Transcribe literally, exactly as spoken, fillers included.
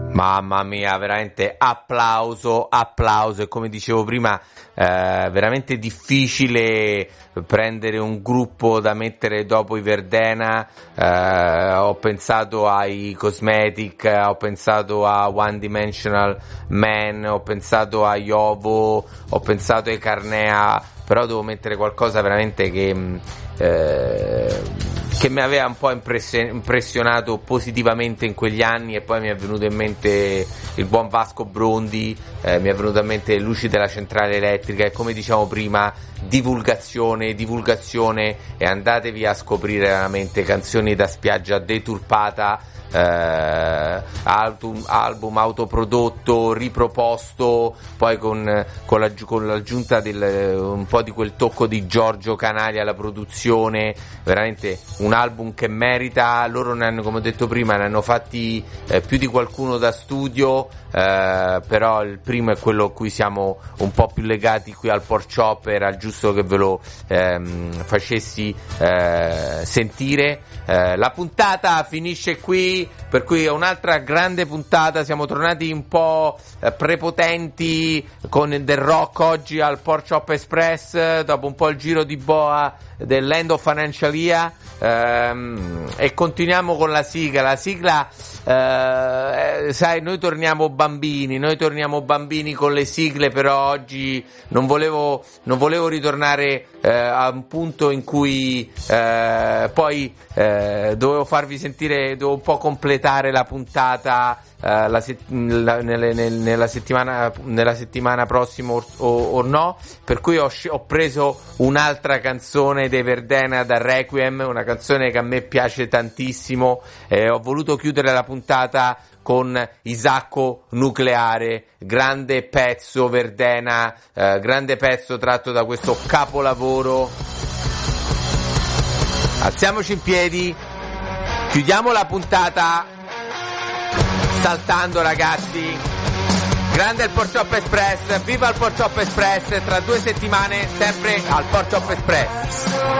Mamma mia, veramente applauso, applauso. E come dicevo prima, eh, veramente difficile prendere un gruppo da mettere dopo i Verdena. Eh, ho pensato ai Cosmetic, ho pensato a One Dimensional Man, ho pensato a Yovo, ho pensato ai Carnea, però devo mettere qualcosa veramente che... Eh, che mi aveva un po' impressionato positivamente in quegli anni, e poi mi è venuto in mente il buon Vasco Brondi, eh, mi è venuto in mente Luci della Centrale Elettrica, e come diciamo prima, divulgazione, divulgazione, e andatevi a scoprire veramente Canzoni da spiaggia deturpata, eh, album, album autoprodotto, riproposto, poi con, con, la, con l'aggiunta del, un po' di quel tocco di Giorgio Canali alla produzione, veramente un album che merita. Loro ne hanno, come ho detto prima, ne hanno fatti eh, più di qualcuno da studio, eh, però il primo è quello a cui siamo un po' più legati qui al Pork Chop, era giusto che ve lo ehm, facessi eh, sentire. Eh, la puntata finisce qui, per cui è un'altra grande puntata. Siamo tornati un po' eh, prepotenti con del rock oggi al Pork Chop Express, dopo un po' il giro di boa dell'End of Financial Year, ehm, e continuiamo con la sigla. La sigla, eh, sai, noi torniamo bambini, noi torniamo bambini con le sigle, però oggi non volevo, non volevo ritornare eh, a un punto in cui eh, poi eh, dovevo farvi sentire, dovevo un po' completare la puntata Uh, la set- la, nelle, nel, nella settimana nella settimana prossima o, o, o no, per cui ho, ho preso un'altra canzone dei Verdena, da Requiem, una canzone che a me piace tantissimo, e ho voluto chiudere la puntata con Isacco Nucleare, grande pezzo Verdena, uh, grande pezzo tratto da questo capolavoro. Alziamoci in piedi, chiudiamo la puntata saltando, ragazzi. Grande il Pork Chop Express, viva il Pork Chop Express, tra due settimane sempre al Pork Chop Express.